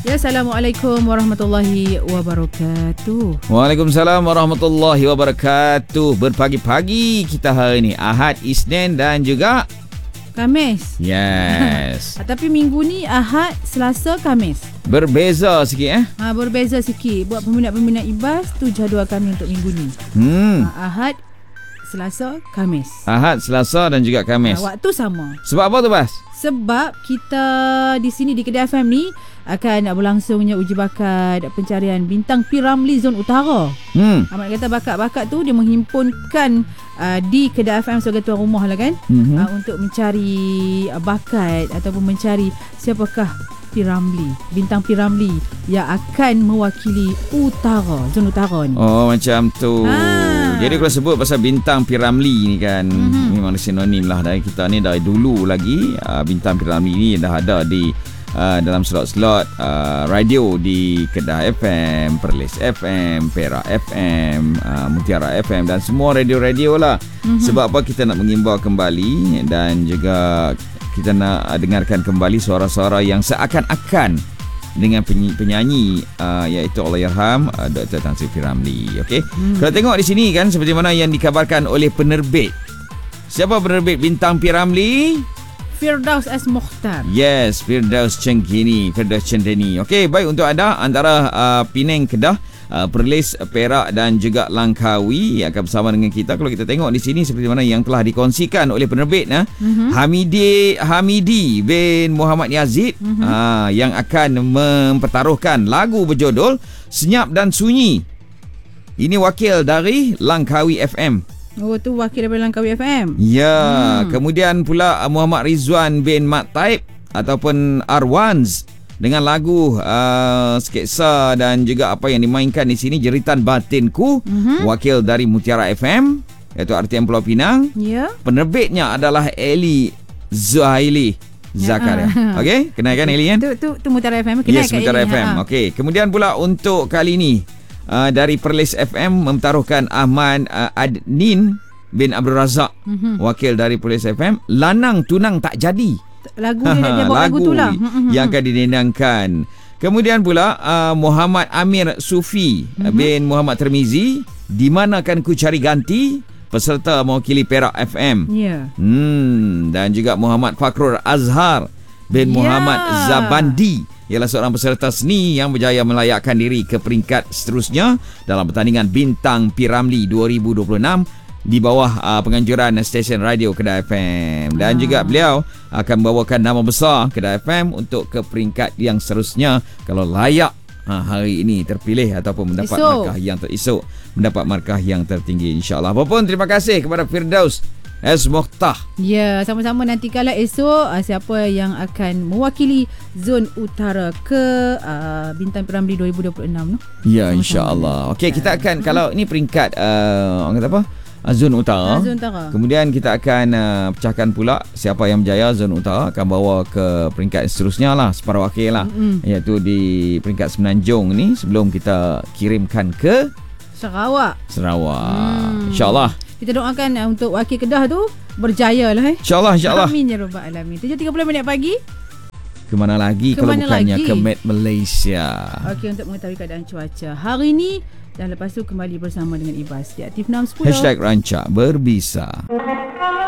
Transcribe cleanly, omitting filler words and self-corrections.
Ya, Assalamualaikum warahmatullahi wabarakatuh. Waalaikumsalam warahmatullahi wabarakatuh. Berpagi-pagi kita hari ni, Ahad, Isnin dan juga Khamis. Yes. Tapi minggu ni Ahad, Selasa, Khamis. Berbeza sikit Berbeza sikit. Buat peminat-peminat IBAS tu jadual kami untuk minggu ni. Ahad, Selasa, Khamis. Ahad, Selasa dan juga Khamis. Waktu sama. Sebab apa tu, Bas? Sebab kita di sini di Kedah FM ni akan berlangsungnya uji bakat pencarian bintang P. Ramlee Zon Utara. Amat kata bakat-bakat tu dia menghimpunkan di Kedah FM sebagai tuan rumah lah kan, untuk mencari bakat ataupun mencari siapakah P. Ramlee, bintang P. Ramlee yang akan mewakili Utara, Zon Utara ni. Oh, macam tu. Jadi kalau sebut pasal bintang P. Ramlee ni kan, memang sinonim lah dari kita ni dari dulu lagi. Bintang P. Ramlee ni dah ada di dalam slot-slot radio di Kedah FM, Perlis FM, Perak FM, Mutiara FM dan semua radio-radio lah. Sebab apa kita nak mengimbau kembali dan juga kita nak dengarkan kembali suara-suara yang seakan-akan dengan penyanyi iaitu Allahyarham Dr. Tan Sri P. Ramlee. Okey. Kalau tengok di sini kan seperti mana yang dikabarkan oleh penerbit. Siapa penerbit bintang P. Ramlee? Firdaus S. Mokhtar. Yes, Firdaus Cengkini, Firdaus Cendeni. Okey, baik untuk anda antara Penang, Kedah, Perlis, Perak dan juga Langkawi yang akan bersama dengan kita. Kalau kita tengok di sini seperti mana yang telah dikongsikan oleh penerbit Hamidi bin Muhammad Yazid, yang akan mempertaruhkan lagu berjudul Senyap dan Sunyi. Ini wakil dari Langkawi FM. Oh, tu wakil daripada Langkawi FM. Ya, kemudian pula Muhammad Rizwan bin Mat Taib ataupun Arwanz dengan lagu sketsa dan juga apa yang dimainkan di sini Jeritan Batinku, wakil dari Mutiara FM iaitu RTM Pulau Pinang. Penerbitnya adalah Eli Zuhaili Zakaria. Okey, kenalkan Eli kan? Tu Mutiara FM. Yes, Mutiara FM. Okey, kemudian pula untuk kali ini dari Perlis FM memtaruhkan Ahmad Adnin bin Abdul Razak, wakil dari Perlis FM, Lanang Tunang Tak Jadi. Lagu dia bawa lagu tu lah yang akan didendangkan. Kemudian pula Muhammad Amir Sufi bin Muhammad Termizi, Di Manakan Ku Cari Ganti, peserta mewakili Perak FM. Dan juga Muhammad Fakrul Azhar bin Muhammad Zabandi, ialah seorang peserta seni yang berjaya melayakkan diri ke peringkat seterusnya dalam pertandingan Bintang P. Ramlee 2026 di bawah penganjuran stesen radio Kedah FM. Dan juga beliau akan membawakan nama besar Kedah FM untuk ke peringkat yang seterusnya kalau layak hari ini terpilih ataupun mendapat markah yang tertinggi, insya-Allah. Apapun, terima kasih kepada Firdaus S. Mokhtar. Ya, sama-sama nantikanlah esok siapa yang akan mewakili Zon Utara ke Bintang P. Ramlee 2026 tu. Ya, insya-Allah. Okey, kita akan kalau ini peringkat orang kata apa? Zon Utara. Kemudian kita akan pecahkan pula siapa yang berjaya. Zon Utara akan bawa ke peringkat seterusnya lah, separuh akhir lah, iaitu di peringkat Semenanjung ni sebelum kita kirimkan ke Sarawak. InsyaAllah. Kita doakan untuk wakil Kedah tu berjaya lah. InsyaAllah. Amin ya Rabbal Alamin. 7.30 pagi. Kemana lagi kalau bukannya ke Met Malaysia. Okey, untuk mengetahui keadaan cuaca hari ni dan lepas tu kembali bersama dengan IBAS di Aktif 610. #Rancak Berbisa.